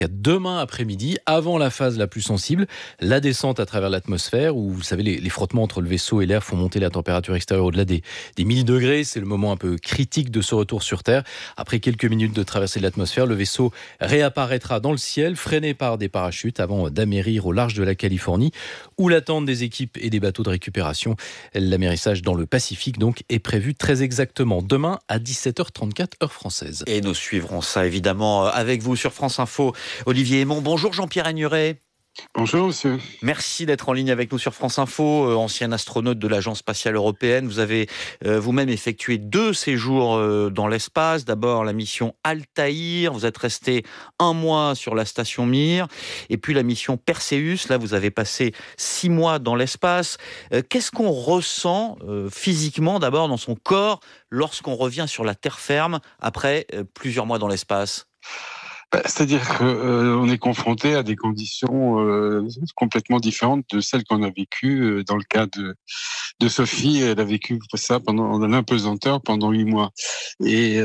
Demain après-midi, avant la phase la plus sensible, la descente à travers l'atmosphère, où vous savez, les frottements entre le vaisseau et l'air font monter la température extérieure au-delà des 1000 degrés. C'est le moment un peu critique de ce retour sur Terre. Après quelques minutes de traversée de l'atmosphère, le vaisseau réapparaîtra dans le ciel, freiné par des parachutes, avant d'amérir au large de la Californie, où l'attente des équipes et des bateaux de récupération. L'amérissage dans le Pacifique, donc, est prévu très exactement demain à 17h34, heure française. Et nous suivrons ça évidemment avec vous sur France Info. Olivier Aymon, bonjour Jean-Pierre Agnuret. Bonjour monsieur. Merci d'être en ligne avec nous sur France Info, ancien astronaute de l'Agence spatiale européenne. Vous avez vous-même effectué 2 séjours dans l'espace. D'abord la mission Altaïr, vous êtes resté 1 mois sur la station Mir, et puis la mission Perseus, là vous avez passé 6 mois dans l'espace. Qu'est-ce qu'on ressent physiquement d'abord dans son corps lorsqu'on revient sur la terre ferme après plusieurs mois dans l'espace ? C'est-à-dire qu'on est confronté à des conditions complètement différentes de celles qu'on a vécues dans le cas de Sophie. Elle a vécu ça pendant l'impesanteur pendant 8 mois. Et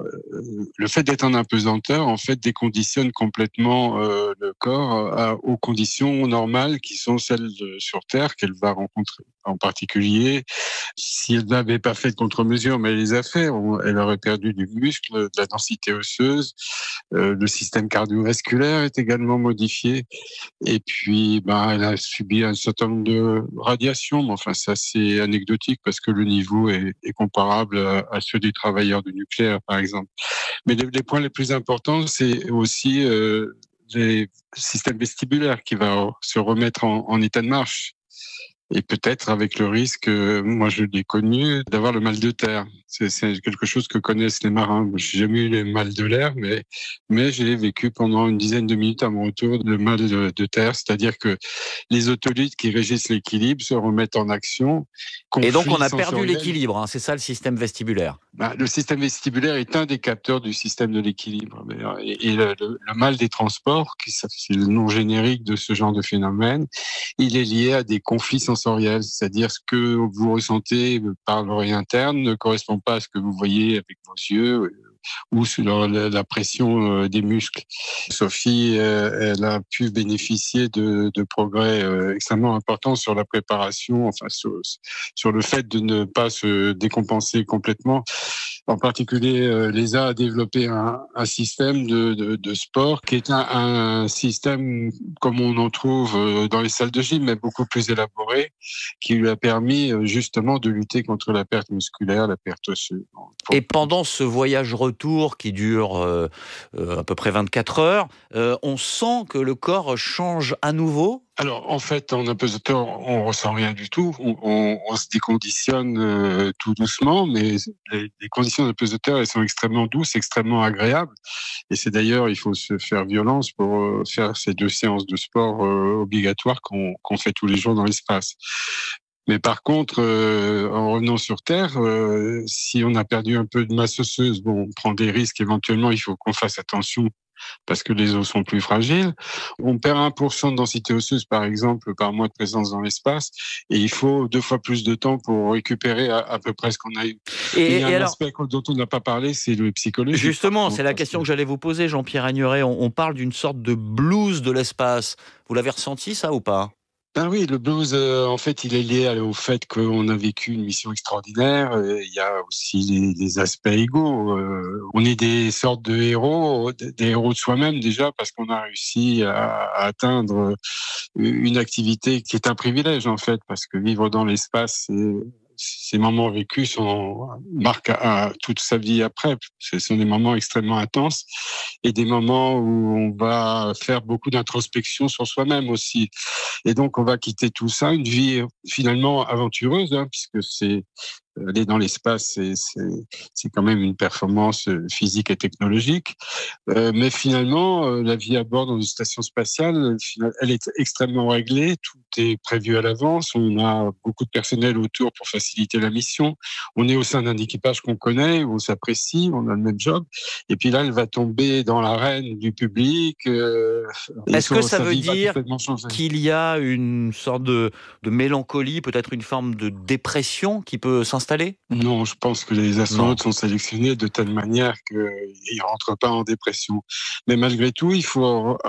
le fait d'être en impesanteur, en fait, déconditionne complètement le corps aux conditions normales qui sont celles sur Terre qu'elle va rencontrer. En particulier, si elle n'avait pas fait de contre-mesures, mais elle les a fait, elle aurait perdu du muscle, de la densité osseuse, le système cardiovasculaire est également modifié, et puis elle a subi un certain nombre de radiations, mais enfin c'est assez anecdotique parce que le niveau est comparable à ceux des travailleurs du nucléaire, par exemple. Mais les points les plus importants, c'est aussi les systèmes vestibulaires qui va se remettre en état de marche. Et peut-être avec le risque, moi je l'ai connu, d'avoir le mal de terre. C'est quelque chose que connaissent les marins. Je n'ai jamais eu le mal de l'air, mais j'ai vécu pendant une dizaine de minutes à mon retour le mal de terre. C'est-à-dire que les otolithes qui régissent l'équilibre se remettent en action. Et donc on a perdu l'équilibre, c'est ça le système vestibulaire. Le système vestibulaire est un des capteurs du système de l'équilibre. Et le mal des transports, c'est le nom générique de ce genre de phénomène, il est lié à des conflits sensoriels. C'est-à-dire ce que vous ressentez par l'oreille interne ne correspond pas à ce que vous voyez avec vos yeux ou sur la pression des muscles. Sophie, elle a pu bénéficier de progrès extrêmement importants sur la préparation, enfin sur le fait de ne pas se décompenser complètement. En particulier, l'ESA a développé un système de sport qui est un système comme on en trouve dans les salles de gym, mais beaucoup plus élaboré, qui lui a permis justement de lutter contre la perte musculaire, la perte osseuse. Et pendant ce voyage retour qui dure à peu près 24 heures, on sent que le corps change à nouveau ? Alors, en fait, en apesanteur, on ressent rien du tout. On se déconditionne tout doucement, mais les conditions d'apesanteur, elles sont extrêmement douces, extrêmement agréables. Et c'est d'ailleurs, il faut se faire violence pour faire ces 2 séances de sport obligatoires qu'on fait tous les jours dans l'espace. Mais par contre, en revenant sur Terre, si on a perdu un peu de masse osseuse, on prend des risques éventuellement, il faut qu'on fasse attention parce que les os sont plus fragiles. On perd 1% de densité osseuse, par exemple, par mois de présence dans l'espace, et il faut 2 fois plus de temps pour récupérer à peu près ce qu'on a eu. Et il y a un aspect dont on n'a pas parlé, c'est le psychologique. Justement, c'est la question que j'allais vous poser, Jean-Pierre Agnuret. On parle d'une sorte de blues de l'espace. Vous l'avez ressenti, ça, ou pas ? Oui, le blues, en fait, il est lié au fait qu'on a vécu une mission extraordinaire. Il y a aussi les aspects égaux. On est des sortes de héros, des héros de soi-même déjà, parce qu'on a réussi à atteindre une activité qui est un privilège, en fait, parce que vivre dans l'espace, ces moments vécus marquent à toute sa vie après. Ce sont des moments extrêmement intenses et des moments où on va faire beaucoup d'introspection sur soi-même aussi. Et donc, on va quitter tout ça, une vie finalement aventureuse, puisque aller dans l'espace, c'est quand même une performance physique et technologique. Mais finalement, la vie à bord dans une station spatiale, elle est extrêmement réglée. Tout est prévu à l'avance. On a beaucoup de personnel autour pour faciliter la mission. On est au sein d'un équipage qu'on connaît, où on s'apprécie, on a le même job. Et puis là, elle va tomber dans l'arène du public. Est-ce que ça veut dire qu'il y a une sorte de mélancolie, peut-être une forme de dépression qui peut s'installer installé? Non, je pense que les astronautes sont sélectionnés de telle manière qu'ils ne rentrent pas en dépression. Mais malgré tout, il faut